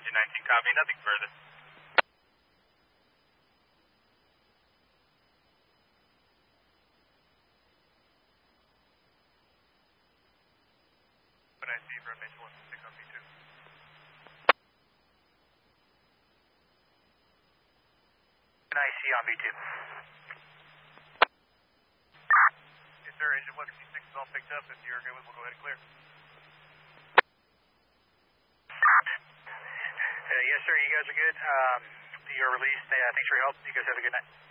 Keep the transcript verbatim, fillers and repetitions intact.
Engine nineteen, copy, nothing further. What I see from Engine one six on V two. I C on V two. Yes, sir, Engine one sixty-six is all picked up. If you're good with, we'll go ahead and clear. Uh, yes, sir, you guys are good. Um, you're released. Uh, thanks for your help. You guys have a good night.